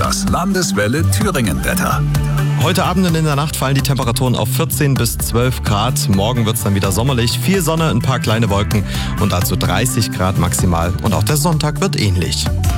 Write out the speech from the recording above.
Das Landeswelle Thüringen-Wetter. Heute Abend und in der Nacht fallen die Temperaturen auf 14 bis 12 Grad. Morgen wird es dann wieder sommerlich. Viel Sonne, ein paar kleine Wolken und also 30 Grad maximal. Und auch der Sonntag wird ähnlich.